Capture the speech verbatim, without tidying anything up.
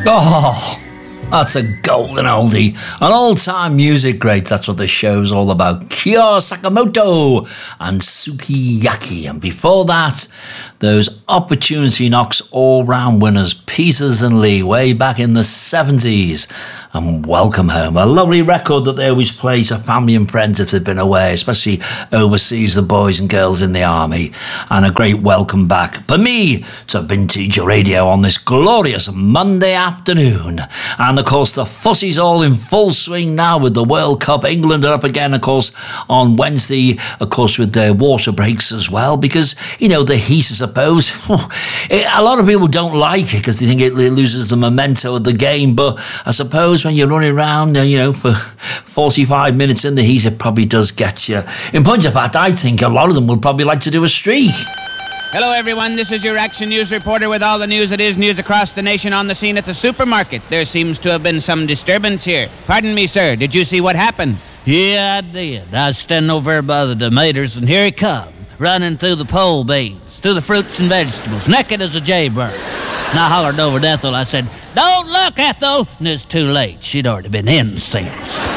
Oh, that's a golden oldie. An all-time music great. That's what this show's all about. Kyo Sakamoto and Sukiyaki. And before that, those Opportunity Knocks all-round winners, Peters and Lee, way back in the seventies. And Welcome Home, a lovely record that they always play to family and friends if they've been away, especially overseas, the boys and girls in the army. And a great welcome back for me to Vintage Radio on this glorious Monday afternoon. And of course, the footy's all in full swing now with the World Cup. England are up again, of course, on Wednesday, of course, with their water breaks as well, because, you know, the heat, I suppose. A lot of people don't like it because they think it loses the memento of the game, but I suppose when you're running around, you know, for forty-five minutes in the heat, it probably does get you. In point of fact, I think a lot of them would probably like to do a streak. Hello, everyone. This is your Action News reporter with all the news that is news across the nation on the scene at the supermarket. There seems to have been some disturbance here. Pardon me, sir. Did you see what happened? Yeah, I did. I was standing over there by the tomatoes, and here he come, running through the pole beans, through the fruits and vegetables, naked as a jaybird. And I hollered over to Ethel. I said, "Don't look, Ethel!" And it's too late. She'd already been incensed.